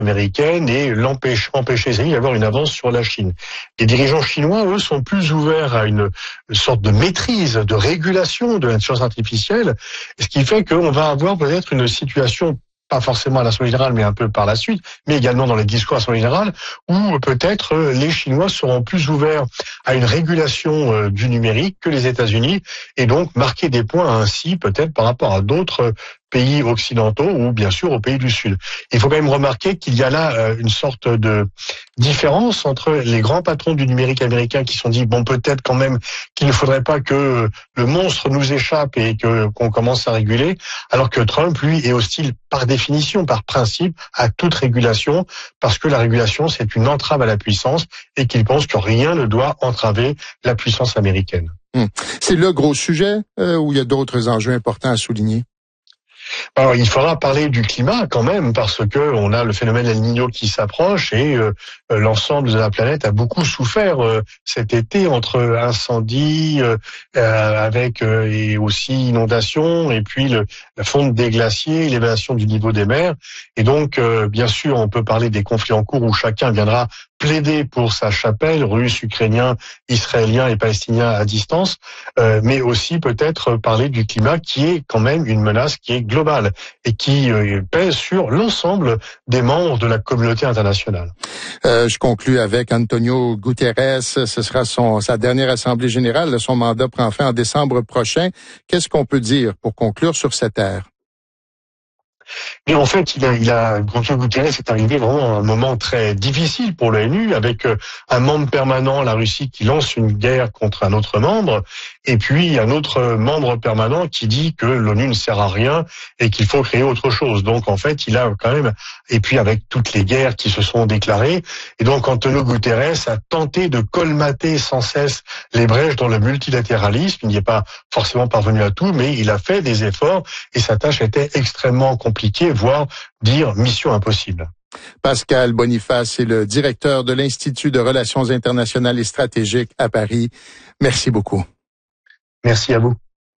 américaine et empêcher d'avoir une avance sur la Chine. Les dirigeants chinois, eux, sont plus ouverts à une sorte de maîtrise, de régulation de l'intelligence artificielle, ce qui fait qu'on va avoir peut-être une situation, pas forcément à l'Assemblée générale, mais un peu par la suite, mais également dans les discours à l'Assemblée générale, où peut-être les Chinois seront plus ouverts à une régulation du numérique que les États-Unis, et donc marquer des points ainsi peut-être par rapport à d'autres pays occidentaux ou bien sûr aux pays du Sud. Il faut quand même remarquer qu'il y a là une sorte de différence entre les grands patrons du numérique américain qui se sont dit bon, peut-être quand même qu'il ne faudrait pas que le monstre nous échappe et qu'on commence à réguler, alors que Trump, lui, est hostile par définition, par principe, à toute régulation, parce que la régulation, c'est une entrave à la puissance et qu'il pense que rien ne doit entraver la puissance américaine. C'est le gros sujet ou il y a d'autres enjeux importants à souligner? Alors, il faudra parler du climat quand même, parce que on a le phénomène El Niño qui s'approche et l'ensemble de la planète a beaucoup souffert cet été entre incendies avec et aussi inondations et puis la fonte des glaciers, l'élévation du niveau des mers. Et donc, bien sûr, on peut parler des conflits en cours où chacun viendra plaider pour sa chapelle, Russes, Ukrainiens, Israéliens et Palestiniens à distance, mais aussi peut-être parler du climat qui est quand même une menace qui est globale et qui pèse sur l'ensemble des membres de la communauté internationale. Je conclus avec Antonio Guterres. Ce sera sa dernière assemblée générale. Son mandat prend fin en décembre prochain. Qu'est-ce qu'on peut dire pour conclure sur cette ère? Mais en fait, Antonio Guterres est arrivé vraiment à un moment très difficile pour l'ONU, avec un membre permanent, la Russie, qui lance une guerre contre un autre membre, et puis un autre membre permanent qui dit que l'ONU ne sert à rien et qu'il faut créer autre chose. Donc en fait, il a quand même, et puis avec toutes les guerres qui se sont déclarées, et donc Antonio Guterres a tenté de colmater sans cesse les brèches dans le multilatéralisme. Il n'y est pas forcément parvenu à tout, mais il a fait des efforts et sa tâche était extrêmement compliquée, voire dire mission impossible. Pascal Boniface est le directeur de l'Institut de Relations internationales et stratégiques à Paris. Merci beaucoup. Merci à vous.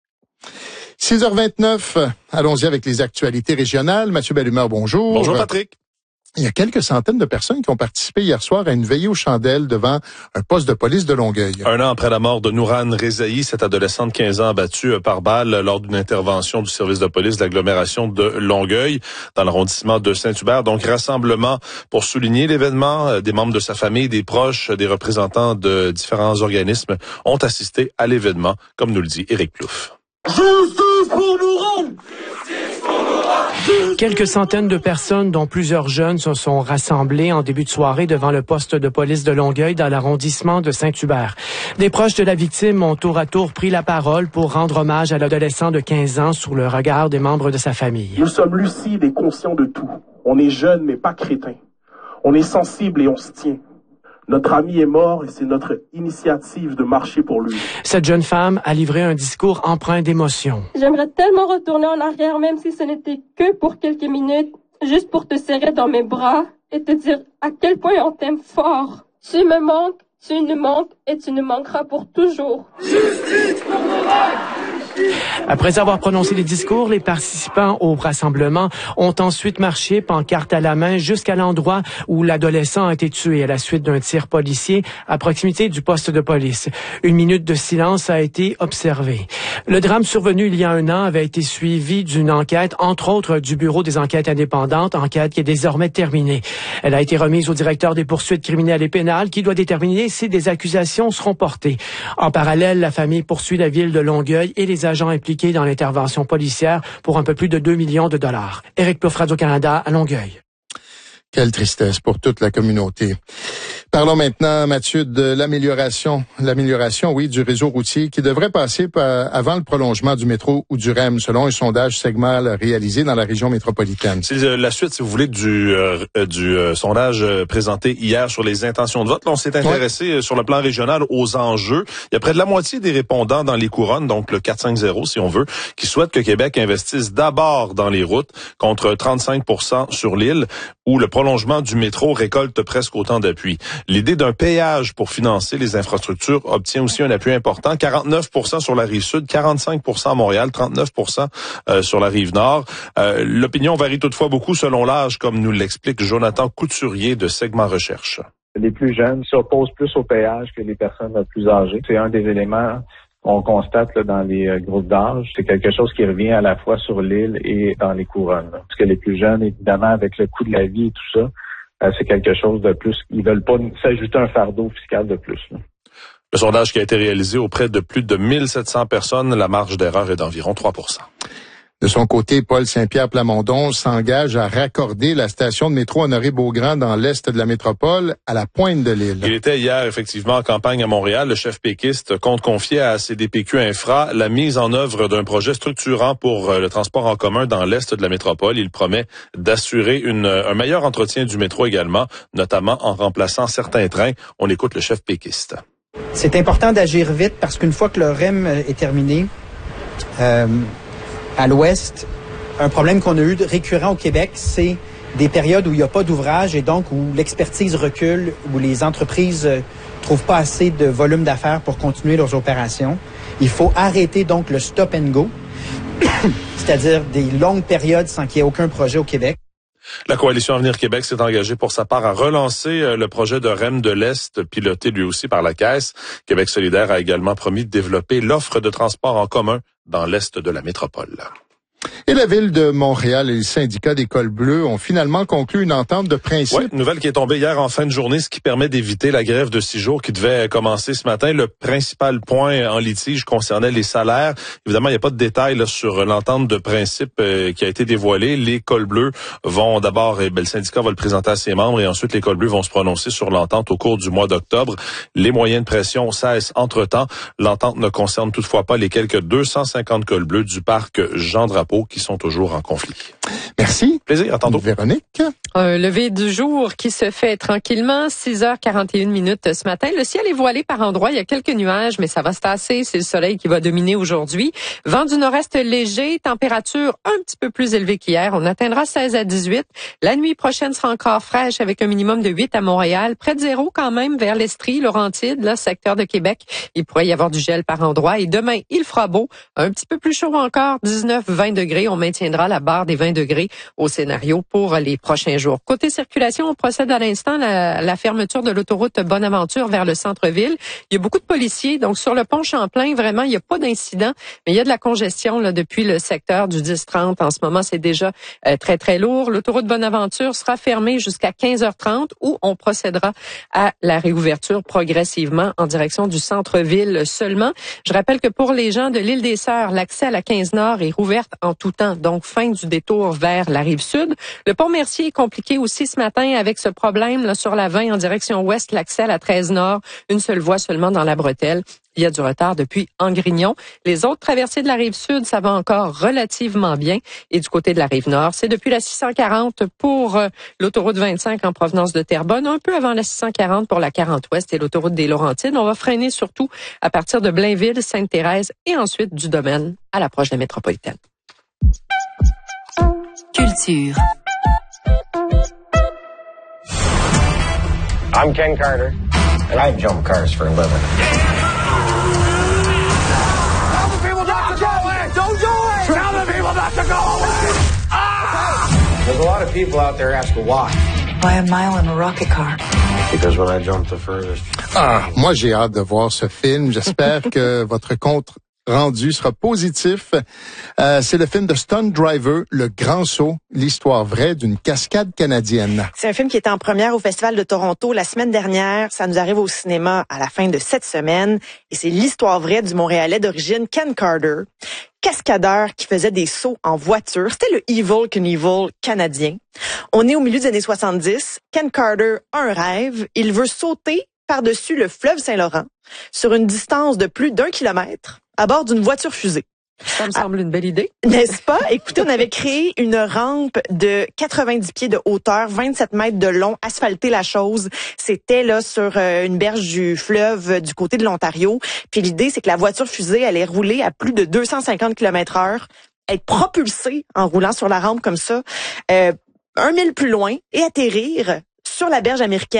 6h29, allons-y avec les actualités régionales. Mathieu Bellumeur, bonjour. Bonjour Patrick. Il y a quelques centaines de personnes qui ont participé hier soir à une veillée aux chandelles devant un poste de police de Longueuil. Un an après la mort de Nourane Rezaï, cette adolescente de 15 ans abattue par balle lors d'une intervention du service de police de l'agglomération de Longueuil, dans l'arrondissement de Saint-Hubert. Donc, rassemblement pour souligner l'événement. Des membres de sa famille, des proches, des représentants de différents organismes ont assisté à l'événement, comme nous le dit Éric Plouffe. Justice pour Nourane! Quelques centaines de personnes, dont plusieurs jeunes, se sont rassemblées en début de soirée devant le poste de police de Longueuil dans l'arrondissement de Saint-Hubert. Des proches de la victime ont tour à tour pris la parole pour rendre hommage à l'adolescent de 15 ans sous le regard des membres de sa famille. Nous sommes lucides et conscients de tout. On est jeunes mais pas crétins. On est sensibles et on se tient. Notre ami est mort et c'est notre initiative de marcher pour lui. Cette jeune femme a livré un discours empreint d'émotion. J'aimerais tellement retourner en arrière, même si ce n'était que pour quelques minutes, juste pour te serrer dans mes bras et te dire à quel point on t'aime fort. Tu me manques, tu nous manques et tu nous manqueras pour toujours. Justice pour Nourane! Après avoir prononcé les discours, les participants au rassemblement ont ensuite marché, pancarte à la main, jusqu'à l'endroit où l'adolescent a été tué à la suite d'un tir policier à proximité du poste de police. Une minute de silence a été observée. Le drame survenu il y a un an avait été suivi d'une enquête, entre autres du Bureau des enquêtes indépendantes, enquête qui est désormais terminée. Elle a été remise au directeur des poursuites criminelles et pénales qui doit déterminer si des accusations seront portées. En parallèle, la famille poursuit la ville de Longueuil et les agents impliqués dans l'intervention policière pour un peu plus de 2 millions de dollars. Éric Plouffe, Radio-Canada, à Longueuil. Quelle tristesse pour toute la communauté. Parlons maintenant, Mathieu, de l'amélioration, oui, du réseau routier qui devrait passer avant le prolongement du métro ou du REM, selon un sondage Segmal réalisé dans la région métropolitaine. C'est la suite, si vous voulez, du sondage présenté hier sur les intentions de vote. Là, on s'est intéressé sur le plan régional aux enjeux. Il y a près de la moitié des répondants dans les couronnes, donc le 4-5-0 si on veut, qui souhaitent que Québec investisse d'abord dans les routes, contre 35% sur l'île, où le prolongement du métro récolte presque autant d'appui. L'idée d'un péage pour financer les infrastructures obtient aussi un appui important. 49% sur la rive sud, 45% à Montréal, 39% sur la rive nord. L'opinion varie toutefois beaucoup selon l'âge, comme nous l'explique Jonathan Couturier de Segment Recherche. Les plus jeunes s'opposent plus au péage que les personnes plus âgées. C'est un des éléments qu'on constate là, dans les groupes d'âge. C'est quelque chose qui revient à la fois sur l'île et dans les couronnes. Parce que les plus jeunes, évidemment, avec le coût de la vie et tout ça, c'est quelque chose de plus. Ils veulent pas s'ajouter un fardeau fiscal de plus. Là. Le sondage qui a été réalisé auprès de plus de 1700 personnes, la marge d'erreur est d'environ 3%. De son côté, Paul Saint-Pierre Plamondon s'engage à raccorder la station de métro Honoré-Beaugrand dans l'est de la métropole à la pointe de l'île. Il était hier effectivement en campagne à Montréal. Le chef péquiste compte confier à CDPQ Infra la mise en œuvre d'un projet structurant pour le transport en commun dans l'est de la métropole. Il promet d'assurer un meilleur entretien du métro également, notamment en remplaçant certains trains. On écoute le chef péquiste. C'est important d'agir vite parce qu'une fois que le REM est terminé, à l'ouest, un problème qu'on a eu récurrent au Québec, c'est des périodes où il n'y a pas d'ouvrage et donc où l'expertise recule, où les entreprises trouvent pas assez de volume d'affaires pour continuer leurs opérations. Il faut arrêter donc le stop and go, c'est-à-dire des longues périodes sans qu'il y ait aucun projet au Québec. La Coalition Avenir Québec s'est engagée pour sa part à relancer le projet de REM de l'Est, piloté lui aussi par la Caisse. Québec solidaire a également promis de développer l'offre de transport en commun dans l'Est de la métropole. Et la Ville de Montréal et le syndicat des cols bleus ont finalement conclu une entente de principe. Oui, nouvelle qui est tombée hier en fin de journée, ce qui permet d'éviter la grève de 6 jours qui devait commencer ce matin. Le principal point en litige concernait les salaires. Évidemment, il n'y a pas de détails là, sur l'entente de principe qui a été dévoilée. Les cols bleus vont d'abord, le syndicat va le présenter à ses membres et ensuite les cols bleus vont se prononcer sur l'entente au cours du mois d'octobre. Les moyens de pression cessent entre-temps. L'entente ne concerne toutefois pas les quelques 250 cols bleus du parc Jean-Drapeau qui sont toujours en conflit. Merci. Plaisir, à tantôt. Véronique. Un lever du jour qui se fait tranquillement, 6h41 ce matin. Le ciel est voilé par endroits, il y a quelques nuages, mais ça va se tasser. C'est le soleil qui va dominer aujourd'hui. Vent du nord-est léger, température un petit peu plus élevée qu'hier. On atteindra 16 à 18. La nuit prochaine sera encore fraîche avec un minimum de 8 à Montréal. Près de 0 quand même vers l'Estrie, Laurentide, là, secteur de Québec. Il pourrait y avoir du gel par endroits. Et demain, il fera beau. Un petit peu plus chaud encore, 19-20 degrés. On maintiendra la barre des 20 degrés au scénario pour les prochains jours. Côté circulation, on procède à l'instant à la fermeture de l'autoroute Bonaventure vers le centre-ville. Il y a beaucoup de policiers, donc sur le pont Champlain, vraiment, il n'y a pas d'incident, mais il y a de la congestion là, depuis le secteur du 10-30. En ce moment, c'est déjà très, très lourd. L'autoroute Bonaventure sera fermée jusqu'à 15h30 où on procédera à la réouverture progressivement en direction du centre-ville seulement. Je rappelle que pour les gens de l'île des Sœurs, l'accès à la 15 Nord est rouvert en tout temps, donc fin du détour vers la rive sud. Le pont Mercier est compliqué aussi ce matin avec ce problème là, sur la 20 en direction ouest, l'accès à la 13 Nord, une seule voie seulement dans la bretelle. Il y a du retard depuis Angrignon. Les autres traversées de la rive sud, ça va encore relativement bien. Et du côté de la rive nord, c'est depuis la 640 pour l'autoroute 25 en provenance de Terrebonne, un peu avant la 640 pour la 40 ouest et l'autoroute des Laurentides. On va freiner surtout à partir de Blainville, Sainte-Thérèse et ensuite du Domaine à l'approche de la métropolitaine. Culture. I'm Ken Carter, and I jump cars for a living. Tell the people not to go away! Don't do it! Tell the people not to go away! Ah! There's a lot of people out there asking why. Why a mile in a rocket car? Because when I jump the furthest... Moi, j'ai hâte de voir ce film. J'espère que votre compte rendu sera positif. C'est le film de Stunt Driver, Le Grand Saut, l'histoire vraie d'une cascade canadienne. C'est un film qui était en première au Festival de Toronto la semaine dernière. Ça nous arrive au cinéma à la fin de cette semaine. Et c'est l'histoire vraie du Montréalais d'origine Ken Carter, cascadeur qui faisait des sauts en voiture. C'était le Evil Knievel canadien. On est au milieu des années 70. Ken Carter a un rêve. Il veut sauter par-dessus le fleuve Saint-Laurent sur une distance de plus d'1 kilomètre à bord d'une voiture fusée. Ça me semble une belle idée. N'est-ce pas? Écoutez, on avait créé une rampe de 90 pieds de hauteur, 27 mètres de long, asphalté la chose. C'était là sur une berge du fleuve du côté de l'Ontario. Puis l'idée, c'est que la voiture fusée allait rouler à plus de 250 km/h, être propulsée en roulant sur la rampe comme ça, 1 mille plus loin et atterrir sur la berge américaine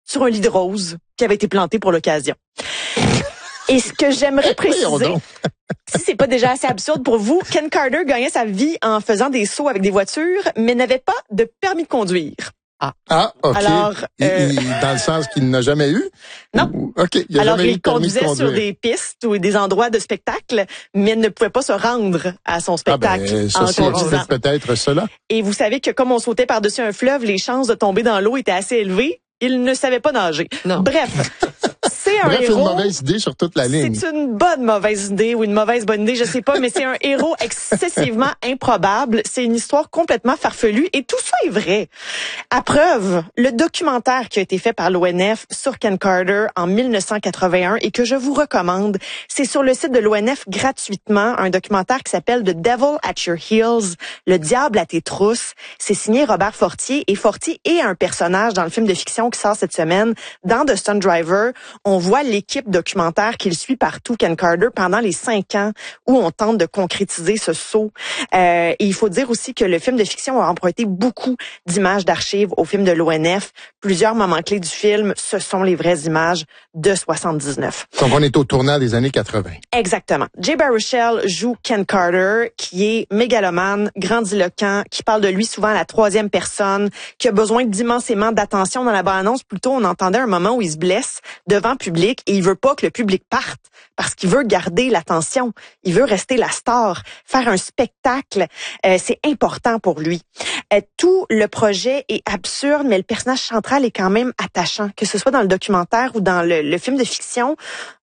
sur un lit de rose qui avait été planté pour l'occasion. Et ce que j'aimerais préciser, si c'est pas déjà assez absurde pour vous, Ken Carter gagnait sa vie en faisant des sauts avec des voitures, mais n'avait pas de permis de conduire. OK. Alors, dans le sens qu'il n'a jamais eu? Non. OK. Il conduisait sur des pistes ou des endroits de spectacle, mais ne pouvait pas se rendre à son spectacle en conduisant. Peut-être cela. Et vous savez que comme on sautait par-dessus un fleuve, les chances de tomber dans l'eau étaient assez élevées. Il ne savait pas nager. Non. Bref, c'est un héros. Une mauvaise idée sur toute la ligne. C'est une bonne mauvaise idée ou une mauvaise bonne idée, je sais pas, mais c'est un héros excessivement improbable. C'est une histoire complètement farfelue et tout ça est vrai. À preuve, le documentaire qui a été fait par l'ONF sur Ken Carter en 1981 et que je vous recommande, c'est sur le site de l'ONF gratuitement, un documentaire qui s'appelle The Devil at Your Heels, le diable à tes trousses. C'est signé Robert Fortier et Fortier est un personnage dans le film de fiction qui sort cette semaine dans The Stunt Driver. On voit l'équipe documentaire qu'il suit partout, Ken Carter, pendant les 5 ans où on tente de concrétiser ce saut. Et il faut dire aussi que le film de fiction a emprunté beaucoup d'images d'archives au film de l'ONF. Plusieurs moments clés du film, ce sont les vraies images de 79. Donc, on est au tournant des années 80. Exactement. Jay Baruchel joue Ken Carter, qui est mégalomane, grandiloquent, qui parle de lui souvent à la troisième personne, qui a besoin d'immensément d'attention. Dans la bande-annonce, plutôt, on entendait un moment où il se blesse devant public et il veut pas que le public parte parce qu'il veut garder l'attention. Il veut rester la star, faire un spectacle. C'est important pour lui. Tout le projet est absurde, mais le personnage central est quand même attachant. Que ce soit dans le documentaire ou dans le film de fiction,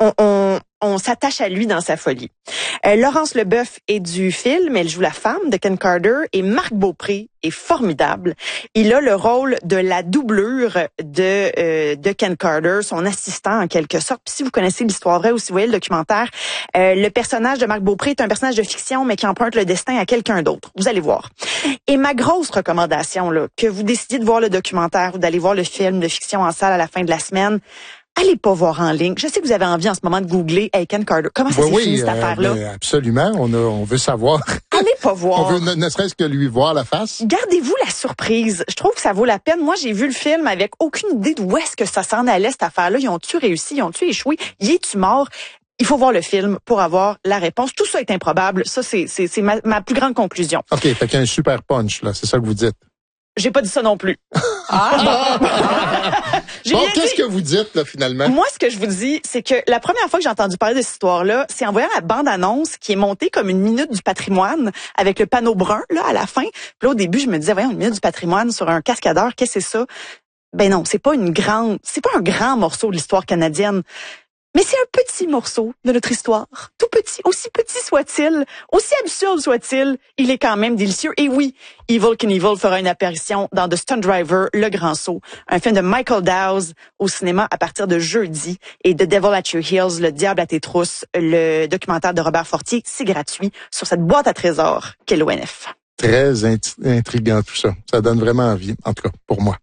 on s'attache à lui dans sa folie. Laurence Leboeuf est du film, elle joue la femme de Ken Carter et Marc Beaupré est formidable. Il a le rôle de la doublure de Ken Carter, son assistant en quelque sorte. Puis si vous connaissez l'histoire vraie ou si vous voyez le documentaire, le personnage de Marc Beaupré est un personnage de fiction mais qui emprunte le destin à quelqu'un d'autre. Vous allez voir. Et ma grosse recommandation, là, que vous décidiez de voir le documentaire ou d'aller voir le film de fiction en salle à la fin de la semaine, allez pas voir en ligne. Je sais que vous avez envie en ce moment de googler hey, Ken Carter. Comment ça s'est fini cette affaire-là? Absolument. On veut savoir. Allez pas voir. On veut ne serait-ce que lui voir la face. Gardez-vous la surprise. Je trouve que ça vaut la peine. Moi, j'ai vu le film avec aucune idée d'où est-ce que ça s'en allait, cette affaire-là. Ils ont-tu réussi? Ils ont-tu échoué? Y es-tu mort? Il faut voir le film pour avoir la réponse. Tout ça est improbable. Ça, c'est ma plus grande conclusion. OK. Fait qu'il y a un super punch, là. C'est ça que vous dites. J'ai pas dit ça non plus. Bon, qu'est-ce que vous dites, là, finalement? Moi, ce que je vous dis, c'est que la première fois que j'ai entendu parler de cette histoire-là, c'est en voyant la bande-annonce qui est montée comme une minute du patrimoine avec le panneau brun, là, à la fin. Puis là, au début, je me disais, voyons, une minute du patrimoine sur un cascadeur, qu'est-ce que c'est ça? Ben non, c'est pas un grand morceau de l'histoire canadienne. Mais c'est un petit morceau de notre histoire. Tout petit, aussi petit soit-il, aussi absurde soit-il, il est quand même délicieux. Et oui, Evel Knievel fera une apparition dans The Stunt Driver, Le Grand Saut, un film de Michael Dowse au cinéma à partir de jeudi. Et The Devil at Your Heels, Le Diable à tes trousses, le documentaire de Robert Fortier, c'est gratuit sur cette boîte à trésors qu'est l'ONF. Très intriguant tout ça. Ça donne vraiment envie, en tout cas pour moi.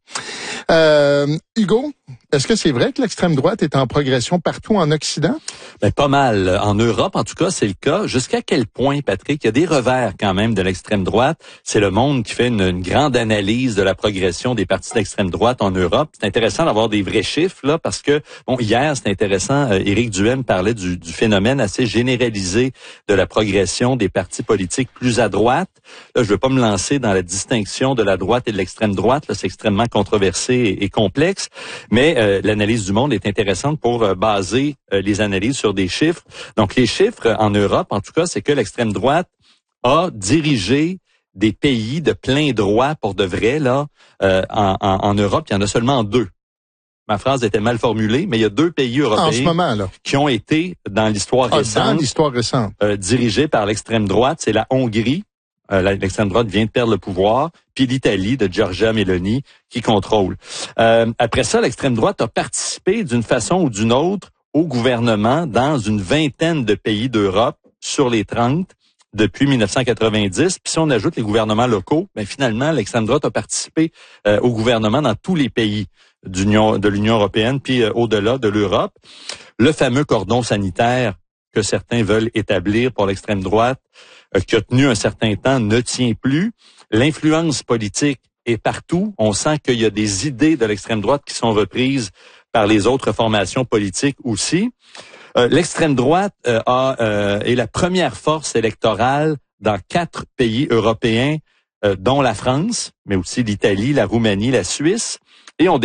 Hugo, est-ce que c'est vrai que l'extrême droite est en progression partout en Occident? Ben, pas mal. En Europe, en tout cas, c'est le cas. Jusqu'à quel point, Patrick, il y a des revers quand même de l'extrême droite. C'est Le Monde qui fait une grande analyse de la progression des partis d'extrême droite en Europe. C'est intéressant d'avoir des vrais chiffres, là, parce que, bon, hier, c'est intéressant, Éric Duhaime parlait du phénomène assez généralisé de la progression des partis politiques plus à droite. Là, je veux pas me lancer dans la distinction de la droite et de l'extrême droite. Là, c'est extrêmement controversé et complexe. Mais l'analyse du Monde est intéressante pour baser les analyses sur des chiffres. Donc, les chiffres en Europe, en tout cas, c'est que l'extrême droite a dirigé des pays de plein droit pour de vrai. Là, en Europe, il y en a seulement 2. Ma phrase était mal formulée, mais il y a 2 pays européens en ce moment, là, qui ont été, dans l'histoire récente, dirigés par l'extrême droite. C'est la Hongrie. L'extrême droite vient de perdre le pouvoir, puis l'Italie de Giorgia Meloni qui contrôle. Après ça, l'extrême droite a participé d'une façon ou d'une autre au gouvernement dans une vingtaine de pays d'Europe sur les 30 depuis 1990. Puis si on ajoute les gouvernements locaux, ben finalement, l'extrême droite a participé au gouvernement dans tous les pays de l'Union européenne, puis au-delà de l'Europe. Le fameux cordon sanitaire que certains veulent établir pour l'extrême droite, qui a tenu un certain temps, ne tient plus. L'influence politique et partout, on sent qu'il y a des idées de l'extrême droite qui sont reprises par les autres formations politiques aussi. L'extrême droite est la première force électorale dans 4 pays européens, dont la France, mais aussi l'Italie, la Roumanie, la Suisse. Et on